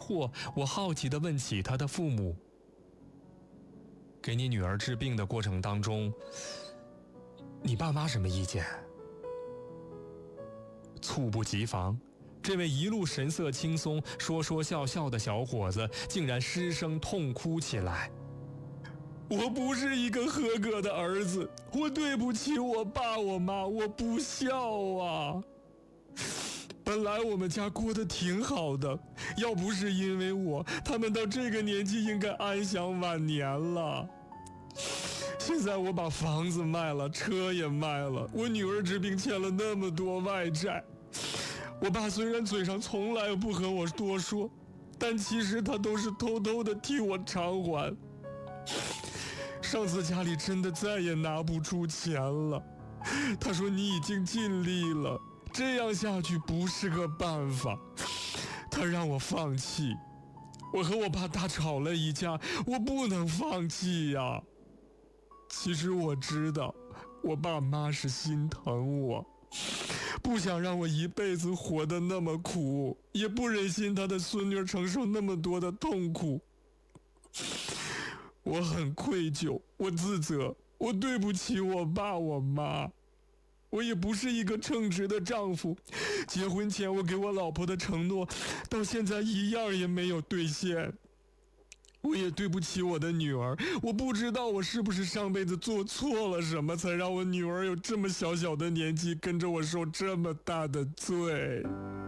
惑，我好奇地问起他的父母：给你女儿治病的过程当中，你爸妈什么意见？猝不及防，这位一路神色轻松、说说笑笑的小伙子竟然失声痛哭起来。我不是一个合格的儿子，我对不起我爸我妈，我不孝啊！本来我们家过得挺好的，要不是因为我，他们到这个年纪应该安享晚年了。现在我把房子卖了，车也卖了，我女儿治病欠了那么多外债。我爸虽然嘴上从来不和我多说，但其实他都是偷偷的替我偿还。上次家里真的再也拿不出钱了，他说你已经尽力了，这样下去不是个办法，他让我放弃。我和我爸大吵了一架，我不能放弃呀。其实我知道我爸妈是心疼我，不想让我一辈子活得那么苦，也不忍心他的孙女承受那么多的痛苦。我很愧疚，我自责，我对不起我爸我妈。我也不是一个称职的丈夫，结婚前我给我老婆的承诺到现在一样也没有兑现。我也对不起我的女儿，我不知道我是不是上辈子做错了什么，才让我女儿有这么小小的年纪跟着我受这么大的罪。